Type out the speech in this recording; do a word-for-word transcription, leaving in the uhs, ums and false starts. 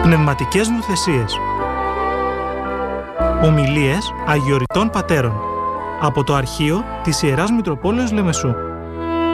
Πνευματικές νουθεσίες. Ομιλίες Αγιοριτών Πατέρων από το αρχείο της Ιεράς Μητροπόλεως Λεμεσού.